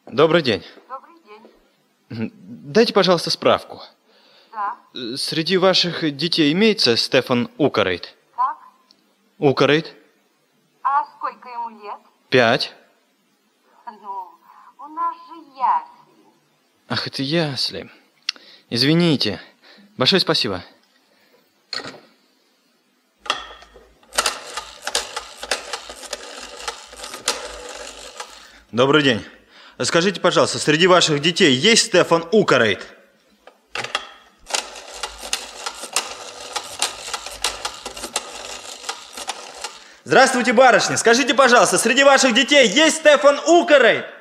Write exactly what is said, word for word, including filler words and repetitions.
Добрый день. Добрый день. Дайте, пожалуйста, справку. Да. Среди ваших детей имеется Стефан Укарейт? Как? Укарейт? А сколько ему лет? Пять. Ну, у нас же ясли. Ах, это ясли. Извините. Большое спасибо. Добрый день. Скажите, пожалуйста, среди ваших детей есть Стефан Укарейт? Здравствуйте, барышня. Скажите, пожалуйста, среди ваших детей есть Стефан Укарейт?